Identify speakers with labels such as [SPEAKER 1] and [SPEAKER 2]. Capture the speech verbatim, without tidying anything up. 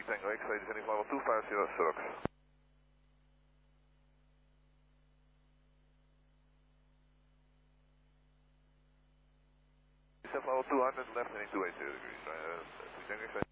[SPEAKER 1] Whiskey Tango X-ray descending level two five zero Sulux. Level two hundred left heading two eighty degrees. Uh, Whiskey Tango X-ray.